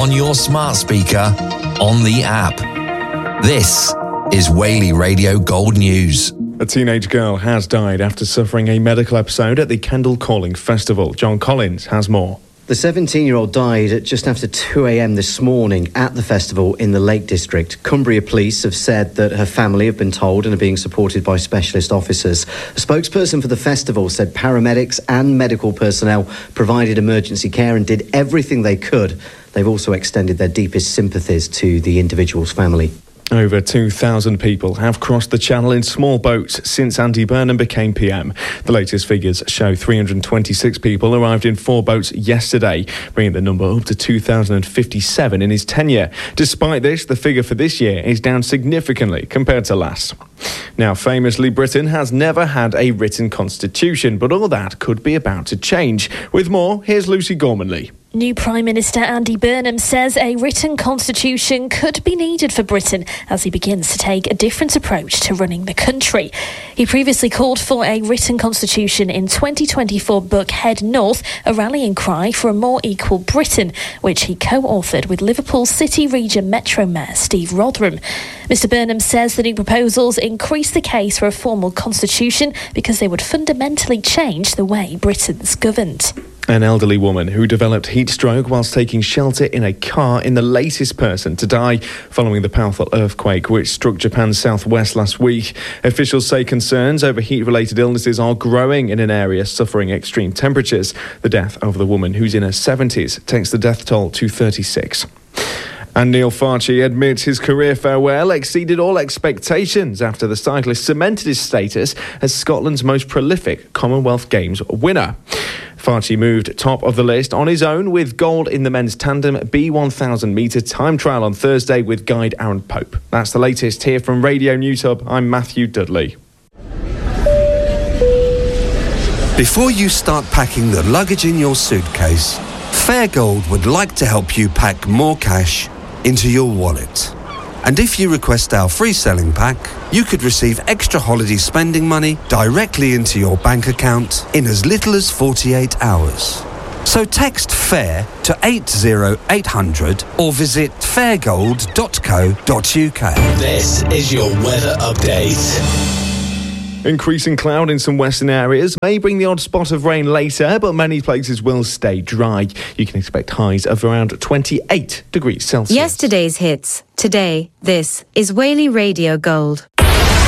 on your smart speaker, on the app. This is Whaley Radio Gold News. A teenage girl has died after suffering a medical episode at the Kendal Calling Festival. John Collins has more. The 17-year-old died at just after 2 a.m. this morning at the festival in the Lake District. Cumbria Police have said that her family have been told and are being supported by specialist officers. A spokesperson for the festival said paramedics and medical personnel provided emergency care and did everything they could. They've also extended their deepest sympathies to the individual's family. Over 2,000 people have crossed the Channel in small boats since Andy Burnham became PM. The latest figures show 326 people arrived in 4 boats yesterday, bringing the number up to 2,057 in his tenure. Despite this, the figure for this year is down significantly compared to last. Now, famously, Britain has never had a written constitution, but all that could be about to change. With more, here's Lucy Gormanley. New Prime Minister Andy Burnham says a written constitution could be needed for Britain as he begins to take a different approach to running the country. He previously called for a written constitution in 2024 book Head North, a rallying cry for a more equal Britain, which he co-authored with Liverpool City Region Metro Mayor Steve Rotheram. Mr Burnham says the new proposals increase the case for a formal constitution because they would fundamentally change the way Britain's governed. An elderly woman who developed heat stroke whilst taking shelter in a car is the latest person to die following the powerful earthquake which struck Japan's southwest last week. Officials say concerns over heat-related illnesses are growing in an area suffering extreme temperatures. The death of the woman, who's in her 70s, takes the death toll to 36. And Neil Farchi admits his career farewell exceeded all expectations after the cyclist cemented his status as Scotland's most prolific Commonwealth Games winner. Farchi moved top of the list on his own with gold in the men's tandem B1000 metre time trial on Thursday with guide Aaron Pope. That's the latest here from Radio News Hub. I'm Matthew Dudley. Before you start packing the luggage in your suitcase, Fairgold would like to help you pack more cash into your wallet. And if you request our free selling pack, you could receive extra holiday spending money directly into your bank account in as little as 48 hours. So text FAIR to 80800 or visit fairgold.co.uk. This is your weather update. Increasing cloud in some western areas may bring the odd spot of rain later, but many places will stay dry. You can expect highs of around 28 degrees Celsius. Yesterday's hits. Today, this is Whaley Radio Gold.